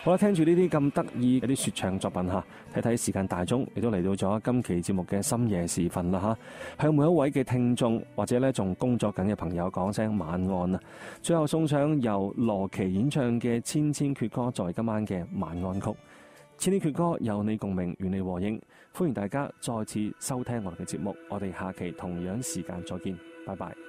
好啦，聽住呢啲咁得意嘅啲說唱作品吓，睇睇時間大鐘，亦都嚟到咗今期節目嘅深夜時分啦吓。向每一位嘅聽眾或者咧仲工作緊嘅朋友講聲晚安啊！最後送上由羅琦演唱嘅《千千闕歌》作為今晚嘅晚安曲。千千闕歌有你共鳴，願你和應。歡迎大家再次收聽我哋嘅節目，我哋下期同樣時間再見，拜拜。